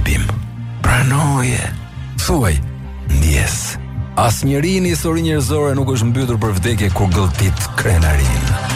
gabim. Pranoje. Thuaj, ndjes. Asnjëri në historinë njerëzore nuk është mbytur për vdekje kur gëlltit krenarin.